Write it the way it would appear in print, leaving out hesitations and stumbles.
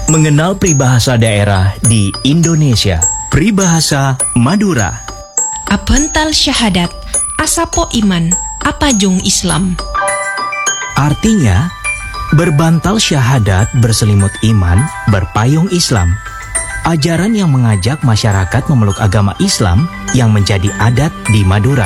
Mengenal peribahasa daerah di Indonesia. Peribahasa Madura. Abental syahadat, asapo iman, apa jung Islam. Artinya, berbantal syahadat berselimut iman, berpayung Islam. Ajaran yang mengajak masyarakat memeluk agama Islam yang menjadi adat di Madura.